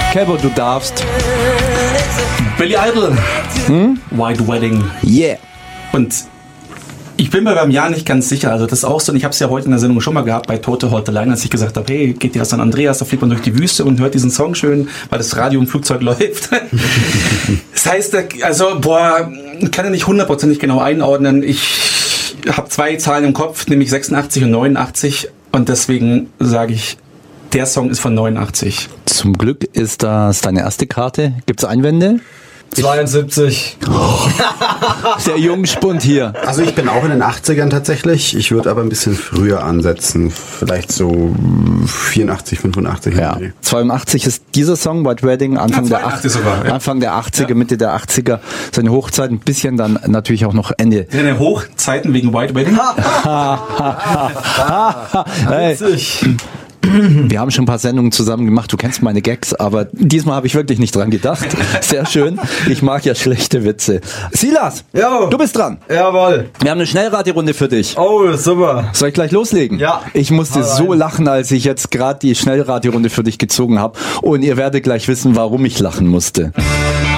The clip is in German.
Kevo, du darfst. Billy Idol. White Wedding. Yeah. Und ich bin mir beim Jahr nicht ganz sicher. Also das ist auch so, und ich habe es ja heute in der Sendung schon mal gehabt bei Tote Hotline, als ich gesagt habe, hey, geht ihr San Andreas, da fliegt man durch die Wüste und hört diesen Song schön, weil das Radio im Flugzeug läuft. Das heißt, also, ich kann ja nicht hundertprozentig genau einordnen. Ich habe 2 Zahlen im Kopf, nämlich 86 und 89. Und deswegen sage ich, der Song ist von 89. Zum Glück ist das deine erste Karte. Gibt's Einwände? 72. Der Jungspund hier. Also ich bin auch in den 80ern tatsächlich. Ich würde aber ein bisschen früher ansetzen. Vielleicht so 84, 85. Ja. 82 ist dieser Song, White Wedding, Anfang der 80er, Mitte der 80er. Seine Hochzeit ein bisschen, dann natürlich auch noch Ende. Seine Hochzeiten wegen White Wedding? Witzig. Wir haben schon ein paar Sendungen zusammen gemacht, du kennst meine Gags, aber diesmal habe ich wirklich nicht dran gedacht. Sehr schön, ich mag ja schlechte Witze. Silas, Jo. du bist dran. Jawohl. Wir haben eine Schnellraterunde für dich. Oh, super. Soll ich gleich loslegen? Ja. Ich musste so lachen, als ich jetzt gerade die Schnellraterunde für dich gezogen habe und ihr werdet gleich wissen, warum ich lachen musste.